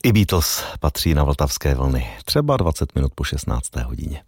I Beatles patří na vltavské vlny. Třeba 20 minut po 16. hodině.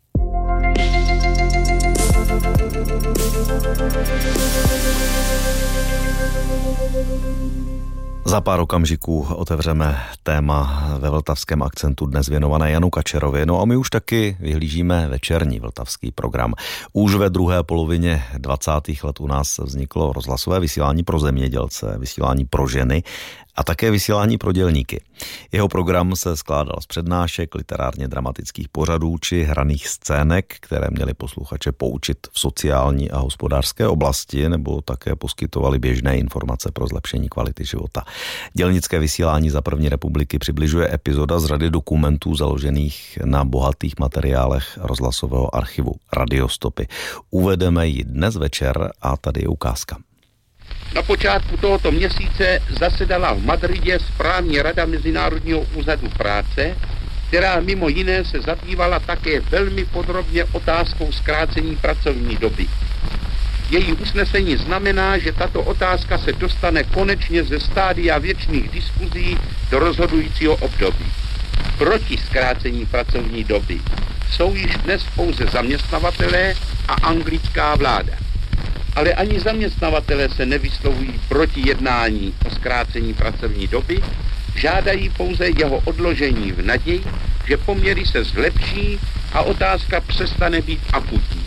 Za pár okamžiků otevřeme téma ve vltavském akcentu dnes věnované Janu Kačerovi. No a my už taky vyhlížíme večerní vltavský program. Už ve druhé polovině 20. let u nás vzniklo rozhlasové vysílání pro zemědělce, vysílání pro ženy a také vysílání pro dělníky. Jeho program se skládal z přednášek, literárně dramatických pořadů či hraných scének, které měly posluchače poučit v sociální a hospodářské oblasti nebo také poskytovaly běžné informace pro zlepšení kvality života. Dělnické vysílání za první republiky přibližuje epizoda z řady dokumentů založených na bohatých materiálech rozhlasového archivu Radiostopy. Uvedeme ji dnes večer a tady je ukázka. Na počátku tohoto měsíce zasedala v Madridě správní rada Mezinárodního úřadu práce, která mimo jiné se zabývala také velmi podrobně otázkou zkrácení pracovní doby. Její usnesení znamená, že tato otázka se dostane konečně ze stádia věčných diskuzí do rozhodujícího období. Proti zkrácení pracovní doby jsou již dnes pouze zaměstnavatelé a anglická vláda. Ale ani zaměstnavatelé se nevyslovují proti jednání o zkrácení pracovní doby, žádají pouze jeho odložení v naději, že poměry se zlepší a otázka přestane být akutní.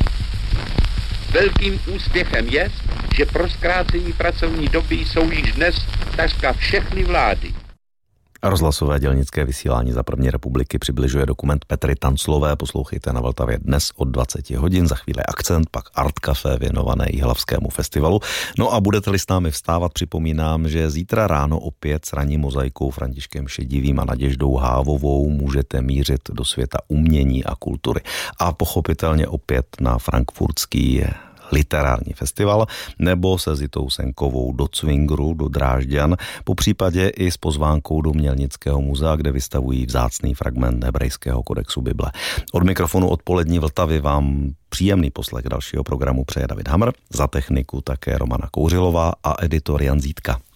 Velkým úspěchem je, že pro zkrácení pracovní doby jsou již dnes takřka všechny vlády. Rozhlasové dělnické vysílání za první republiky přibližuje dokument Petry Tanclové. Poslouchejte na Vltavě dnes od 20 hodin. Za chvíli akcent, pak Art Café věnované Jihlavskému festivalu. No a budete-li s námi vstávat, připomínám, že zítra ráno opět s ranní mozaikou Františkem Šedivým a Naděždou Hávovou můžete mířit do světa umění a kultury. A pochopitelně opět na frankfurtský literární festival nebo se Zitou Senkovou do Cvingru, do Drážďan, popřípadě i s pozvánkou do Mělnického muzea, kde vystavují vzácný fragment hebrejského kodexu Bible. Od mikrofonu odpolední Vltavy vám příjemný poslech dalšího programu přeje David Hamr, za techniku také Romana Kouřilová a editor Jan Zítka.